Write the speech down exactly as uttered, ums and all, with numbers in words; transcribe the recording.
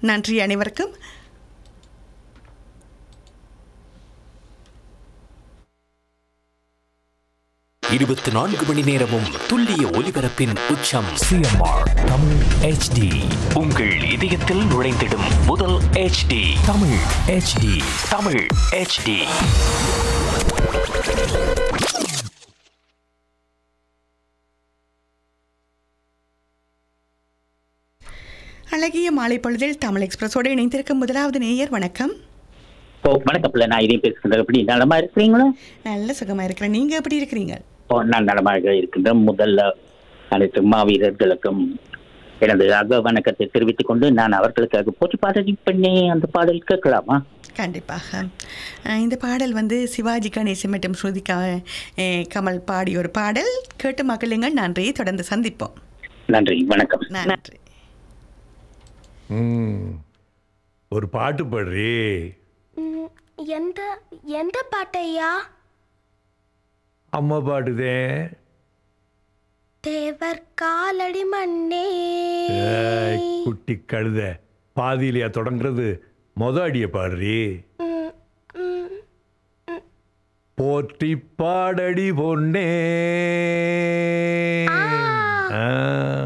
நன்றி அனைவருக்கும். இருபத்தி நான்கு மணி நேரமும் துல்லிய ஒலிபரப்பின் உச்சம் சிஎம்ஆர் தமிழ் ஹெச்டி. உங்கள் இதயத்தில் நுழைந்திடும் முதல் HD Tamil HD. Tamil HD. அழகிய மாலை பொழுதில் தமிழ் எக்ஸ்பிரஸோடு இணைந்திருக்கும் முதலாவது நேயர். வணக்கம். ஓ வணக்கம் பிள்ளை, நான் இதையும் பேசுகின்றேன். எப்படி நலமா இருக்கிறீங்களா? நல்ல சுகமா இருக்கிறேன். நீங்க எப்படி இருக்கிறீங்க? ஓ நான் நலமாக இருக்கின்றேன். முதல்ல அனைத்து மாவீரர்களுக்கும் எனது அக வணக்கத்தை தெரிவித்துக் கொண்டு நான் அவர்களுக்காக போட்டி பாடல் பண்ணேன். அந்த பாடல் கேட்கலாமா? கண்டிப்பாக. அஹ், இந்த பாடல் வந்து சிவாஜி கணேசன் மற்றும் ஸ்ருதிகா அஹ், கமல் பாடிய ஒரு பாடல். கேட்டு மகிழுங்கள். நன்றி. தொடர்ந்து சந்திப்போம். நன்றி, வணக்கம். நன்றி. ம் ஒரு பாட்டு பாடுறே. ம், எந்த எந்த பாட்டையா? அம்மா பாடுதே. தேவர் காலடி மண்ணே. ஏய், குட்டி கழுத, பாதியிலையா தொடங்குறது? மொத அடிய பாடுறே. ம், ம், போற்றி பாடடி பொன்னே. ஆ. ஆ